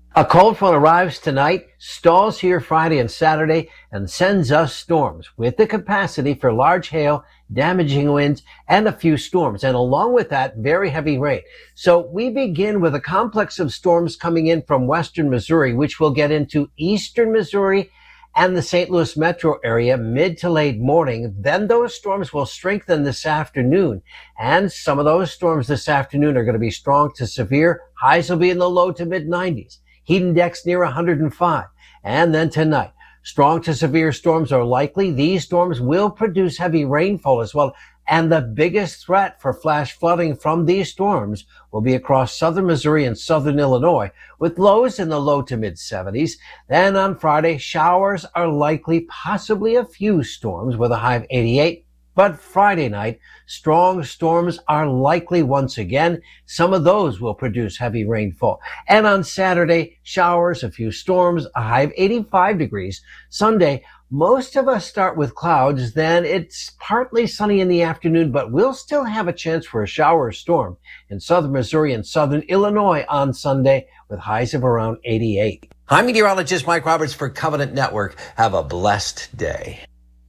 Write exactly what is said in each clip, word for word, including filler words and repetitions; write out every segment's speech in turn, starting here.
A cold front arrives tonight, stalls here Friday and Saturday, and sends us storms with the capacity for large hail, damaging winds, and a few storms. And along with that, very heavy rain. So we begin with a complex of storms coming in from western Missouri, which will get into eastern Missouri and the Saint Louis metro area mid to late morning. Then those storms will strengthen this afternoon. And some of those storms this afternoon are going to be strong to severe. Highs will be in the low to mid nineties. Heat index near one hundred five. And then tonight, strong to severe storms are likely. These storms will produce heavy rainfall as well. And the biggest threat for flash flooding from these storms will be across southern Missouri and southern Illinois, with lows in the low to mid seventies. Then on Friday, showers are likely, possibly a few storms with a high of eighty-eight. But Friday night, strong storms are likely once again. Some of those will produce heavy rainfall. And on Saturday, showers, a few storms, a high of eighty-five degrees. Sunday, most of us start with clouds. Then it's partly sunny in the afternoon, but we'll still have a chance for a shower or storm in southern Missouri and southern Illinois on Sunday with highs of around eighty-eight. I'm meteorologist Mike Roberts for Covenant Network. Have a blessed day.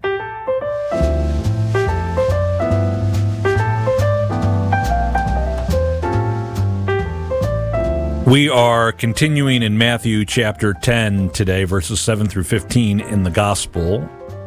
We are continuing in Matthew chapter ten today, verses seven through fifteen in the gospel.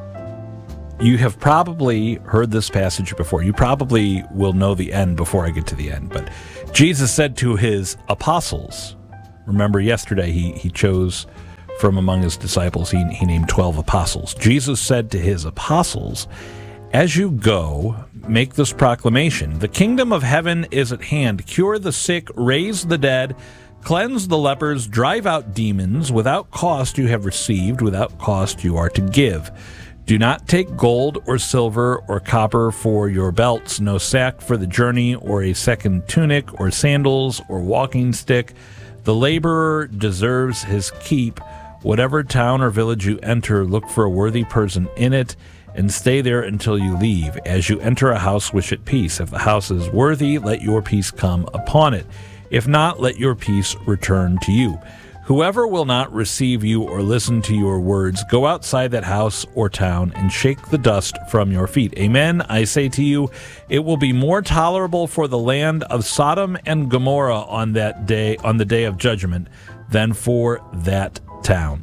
You have probably heard this passage before. You probably will know the end before I get to the end. But Jesus said to his apostles, remember yesterday he, he chose from among his disciples, he, he named twelve apostles. Jesus said to his apostles, as you go, make this proclamation. The kingdom of heaven is at hand. Cure the sick, raise the dead, cleanse the lepers, drive out demons. Without cost you have received, without cost you are to give. Do not take gold or silver or copper for your belts, no sack for the journey, or a second tunic, or sandals, or walking stick. The laborer deserves his keep. Whatever town or village you enter, look for a worthy person in it, and stay there until you leave. As you enter a house, wish it peace. If the house is worthy, let your peace come upon it. If not, let your peace return to you. Whoever will not receive you or listen to your words, go outside that house or town and shake the dust from your feet. Amen, I say to you, it will be more tolerable for the land of Sodom and Gomorrah on that day, on the day of judgment, than for that town.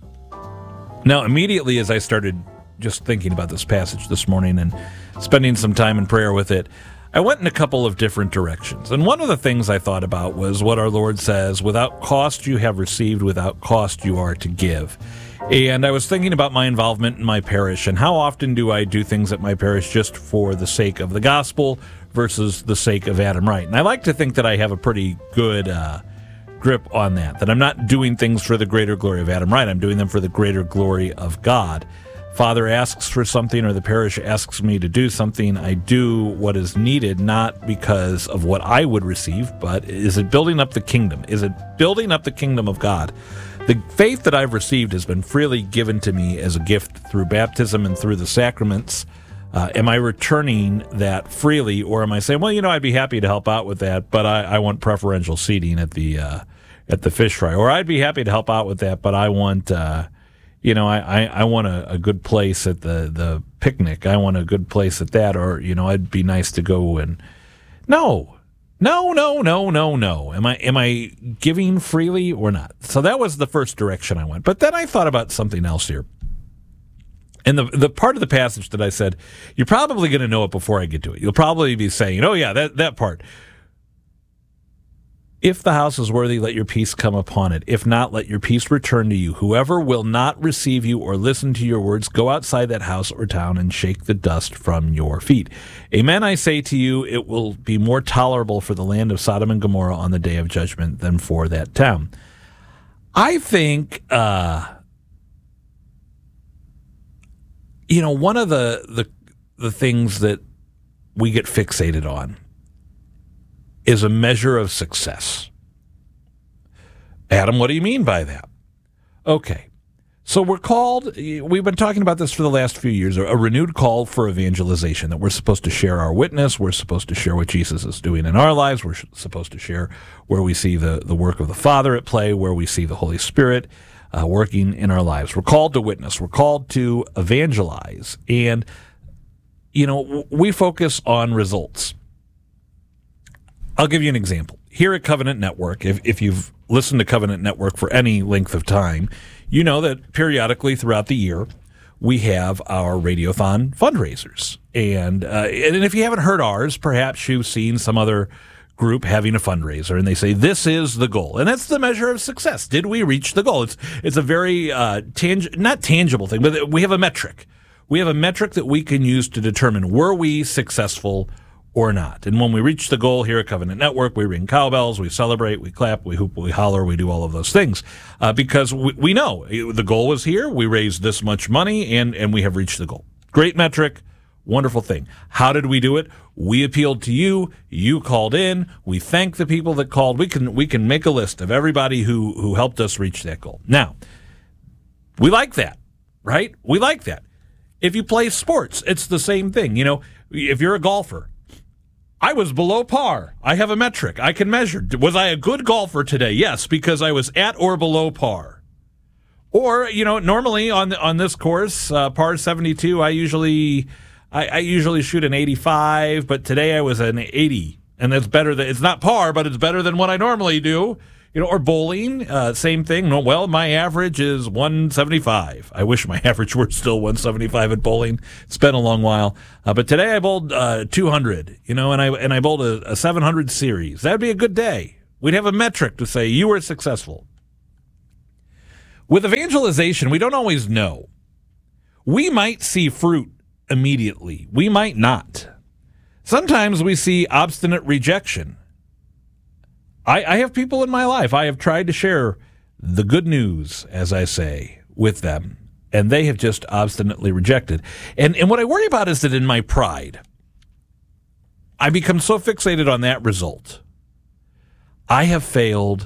Now, immediately as I started just thinking about this passage this morning and spending some time in prayer with it, I went in a couple of different directions. And one of the things I thought about was what our Lord says, without cost you have received, without cost you are to give. And I was thinking about my involvement in my parish and how often do I do things at my parish just for the sake of the gospel versus the sake of Adam Wright. And I like to think that I have a pretty good uh, grip on that, that I'm not doing things for the greater glory of Adam Wright. I'm doing them for the greater glory of God. Father asks for something or the parish asks me to do something, I do what is needed, not because of what I would receive, but is it building up the kingdom? Is it building up the kingdom of God? The faith that I've received has been freely given to me as a gift through baptism and through the sacraments. Uh, am I returning that freely, or am I saying, well, you know, I'd be happy to help out with that, but I, I want preferential seating at the uh, at the fish fry, or I'd be happy to help out with that, but I want... Uh, You know, I, I, I want a, a good place at the, the picnic. I want a good place at that. Or, you know, I'd be nice to go and... No. No, no, no, no, no. Am I am I giving freely or not? So that was the first direction I went. But then I thought about something else here. And the the part of the passage that I said, you're probably going to know it before I get to it. You'll probably be saying, oh, yeah, that, that part. If the house is worthy, let your peace come upon it. If not, let your peace return to you. Whoever will not receive you or listen to your words, go outside that house or town and shake the dust from your feet. Amen, I say to you, it will be more tolerable for the land of Sodom and Gomorrah on the day of judgment than for that town. I think, uh, you know, one of the, the the things that we get fixated on is a measure of success. Adam, what do you mean by that? Okay, So we're called, we've been talking about this for the last few years, a renewed call for evangelization, that we're supposed to share our witness, we're supposed to share what Jesus is doing in our lives, we're supposed to share where we see the, the work of the Father at play, where we see the Holy Spirit uh, working in our lives. We're called to witness, we're called to evangelize, and, you know, we focus on results. I'll give you an example. Here at Covenant Network, if, if you've listened to Covenant Network for any length of time, you know that periodically throughout the year, we have our Radiothon fundraisers. And, uh, and if you haven't heard ours, perhaps you've seen some other group having a fundraiser, and they say, this is the goal. And that's the measure of success. Did we reach the goal? It's, it's a very, uh, tang- not tangible thing, but we have a metric. We have a metric that we can use to determine, were we successful or not? And when we reach the goal here at Covenant Network, we ring cowbells, we celebrate, we clap, we hoop, we holler, we do all of those things. Uh, because we, we know the goal was here, we raised this much money, and, and we have reached the goal. Great metric, wonderful thing. How did we do it? We appealed to you, you called in, we thank the people that called. We can we can make a list of everybody who, who helped us reach that goal. Now, we like that, right? We like that. If you play sports, it's the same thing. You know, if you're a golfer, I was below par. I have a metric. I can measure. Was I a good golfer today? Yes, because I was at or below par. Or, you know, normally on on this course, uh, par seventy-two, I usually I, I usually shoot an eighty-five, but today I was an eighty, and that's better than, it's not par, but it's better than what I normally do. You know, or bowling, uh, same thing. No, well, my average is one seventy-five. I wish my average were still one seventy-five at bowling. It's been a long while. Uh, but today I bowled uh, two hundred, you know, and I and I bowled a, a seven hundred series. That'd be a good day. We'd have a metric to say you were successful. With evangelization, we don't always know. We might see fruit immediately. We might not. Sometimes we see obstinate rejection. I, I have people in my life, I have tried to share the good news, as I say, with them, and they have just obstinately rejected. And and what I worry about is that in my pride, I become so fixated on that result. I have failed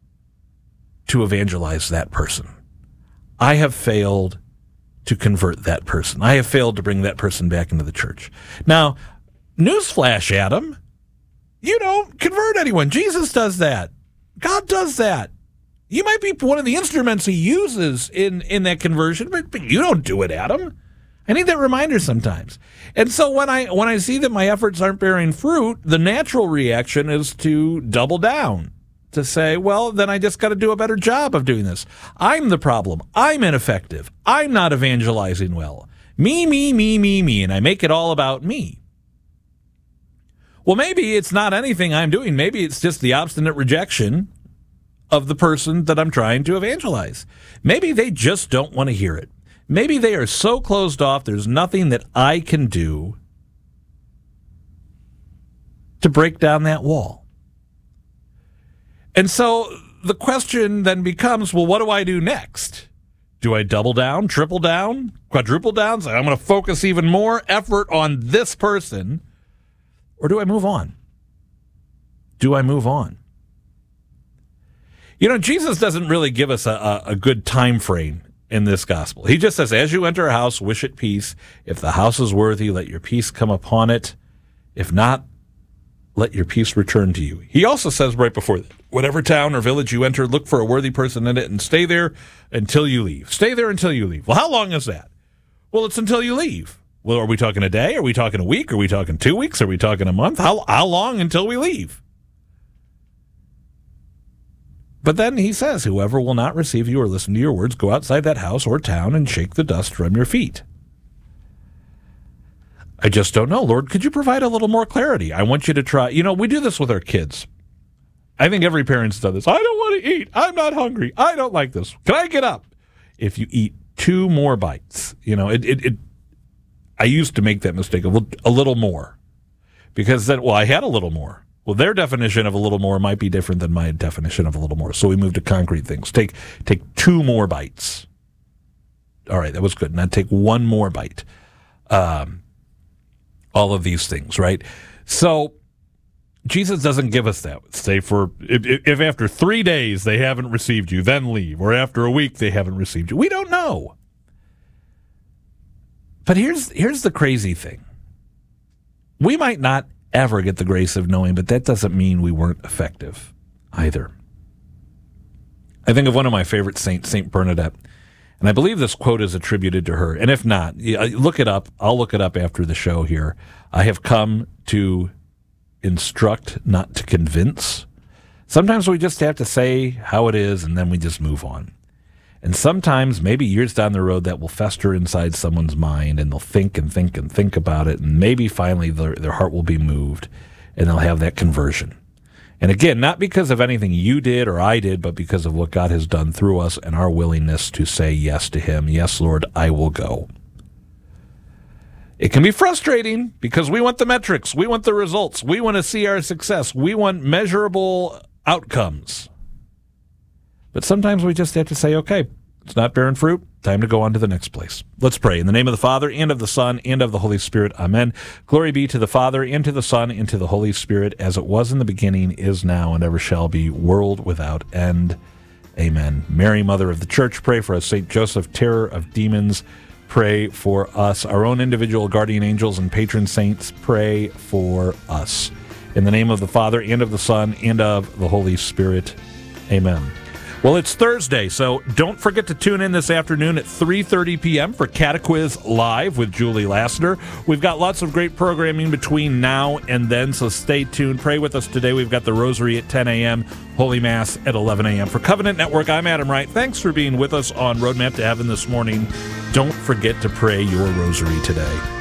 to evangelize that person. I have failed to convert that person. I have failed to bring that person back into the church. Now, newsflash, Adam. You don't convert anyone. Jesus does that. God does that. You might be one of the instruments he uses in, in that conversion, but, but you don't do it, Adam. I need that reminder sometimes. And so when I when I see that my efforts aren't bearing fruit, the natural reaction is to double down, to say, well, then I just got to do a better job of doing this. I'm the problem. I'm ineffective. I'm not evangelizing well. Me, me, me, me, me, and I make it all about me. Well, maybe it's not anything I'm doing. Maybe it's just the obstinate rejection of the person that I'm trying to evangelize. Maybe they just don't want to hear it. Maybe they are so closed off, there's nothing that I can do to break down that wall. And so the question then becomes, well, what do I do next? Do I double down, triple down, quadruple down? Say, I'm going to focus even more effort on this person. Or do I move on? Do I move on? You know, Jesus doesn't really give us a, a, a good time frame in this gospel. He just says, as you enter a house, wish it peace. If the house is worthy, let your peace come upon it. If not, let your peace return to you. He also says right before that, whatever town or village you enter, look for a worthy person in it and stay there until you leave. Stay there until you leave. Well, how long is that? Well, it's until you leave. Well, are we talking a day? Are we talking a week? Are we talking two weeks? Are we talking a month? How how long until we leave? But then he says, whoever will not receive you or listen to your words, go outside that house or town and shake the dust from your feet. I just don't know. Lord, could you provide a little more clarity? I want you to try. You know, we do this with our kids. I think every parent's done this. I don't want to eat. I'm not hungry. I don't like this. Can I get up? If you eat two more bites, you know, it, it, it I used to make that mistake of a little more because then, well, I had a little more. Well, their definition of a little more might be different than my definition of a little more. So we moved to concrete things. Take take two more bites. All right, that was good. Now take one more bite. Um, all of these things, right? So Jesus doesn't give us that. Say for if, if after three days they haven't received you, then leave. Or after a week they haven't received you. We don't know. But here's here's the crazy thing. We might not ever get the grace of knowing, but that doesn't mean we weren't effective either. I think of one of my favorite saints, Saint Bernadette, and I believe this quote is attributed to her. And if not, look it up. I'll look it up after the show here. I have come to instruct, not to convince. Sometimes we just have to say how it is, and then we just move on. And sometimes, maybe years down the road, that will fester inside someone's mind, and they'll think and think and think about it, and maybe finally their, their heart will be moved, and they'll have that conversion. And again, not because of anything you did or I did, but because of what God has done through us and our willingness to say yes to Him. Yes, Lord, I will go. It can be frustrating because we want the metrics. We want the results. We want to see our success. We want measurable outcomes. But sometimes we just have to say, okay, it's not bearing fruit. Time to go on to the next place. Let's pray. In the name of the Father, and of the Son, and of the Holy Spirit. Amen. Glory be to the Father, and to the Son, and to the Holy Spirit, as it was in the beginning, is now, and ever shall be, world without end. Amen. Mary, Mother of the Church, pray for us. Saint Joseph, terror of demons, pray for us. Our own individual guardian angels and patron saints, pray for us. In the name of the Father, and of the Son, and of the Holy Spirit. Amen. Well, it's Thursday, so don't forget to tune in this afternoon at three thirty p.m. for Catequiz Live with Julie Lassiter. We've got lots of great programming between now and then, so stay tuned. Pray with us today. We've got the Rosary at ten a.m., Holy Mass at eleven a.m. For Covenant Network, I'm Adam Wright. Thanks for being with us on Roadmap to Heaven this morning. Don't forget to pray your Rosary today.